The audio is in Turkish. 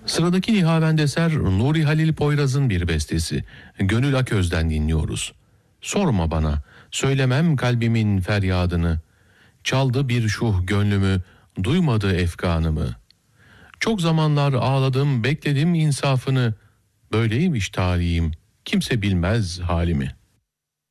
Sıradaki nihavend eser Nuri Halil Poyraz'ın bir bestesi. Gönül Aköz'den dinliyoruz. Sorma bana, söylemem kalbimin feryadını. Çaldı bir şuh gönlümü, duymadı efkanımı. Çok zamanlar ağladım, bekledim insafını. Böyleymiş talihim, kimse bilmez halimi.